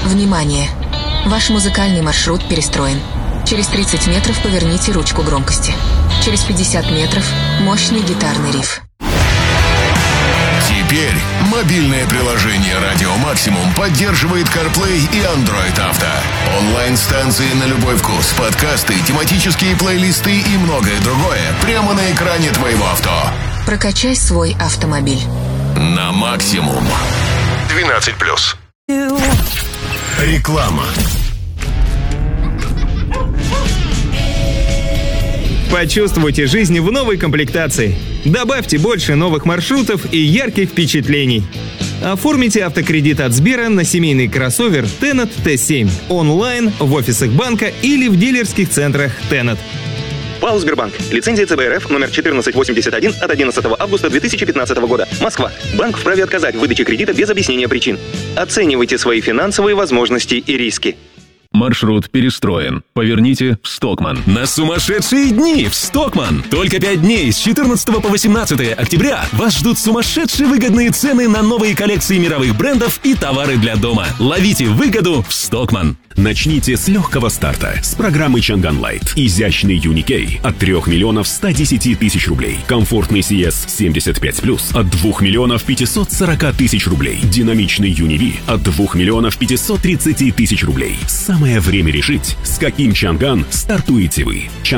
Внимание! Ваш музыкальный маршрут перестроен. Через 30 метров поверните ручку громкости. Через 50 метров мощный гитарный риф. Теперь мобильное приложение «Радио Максимум» поддерживает CarPlay и Android Auto. Онлайн-станции на любой вкус, подкасты, тематические плейлисты и многое другое прямо на экране твоего авто. Прокачай свой автомобиль. На максимум. 12+. Реклама. Почувствуйте жизнь в новой комплектации. Добавьте больше новых маршрутов и ярких впечатлений. Оформите автокредит от Сбера на семейный кроссовер Tennet T7 онлайн, в офисах банка или в дилерских центрах Tennet. ПАО «Сбербанк». Лицензия ЦБ РФ номер 1481 от 11 августа 2015 года. Москва. Банк вправе отказать в выдаче кредита без объяснения причин. Оценивайте свои финансовые возможности и риски. Маршрут перестроен. Поверните в Стокман. На сумасшедшие дни в Стокман! Только 5 дней с 14 по 18 октября вас ждут сумасшедшие выгодные цены на новые коллекции мировых брендов и товары для дома. Ловите выгоду в Стокман. Начните с легкого старта с программы Чанган Лайт. Изящный Юникей от 3 миллионов 110 тысяч рублей. Комфортный CS 75+, от 2 миллионов 540 тысяч рублей. Динамичный Юниви от 2 миллионов 530 тысяч рублей. Самое время решить, с каким Чанган стартуете вы.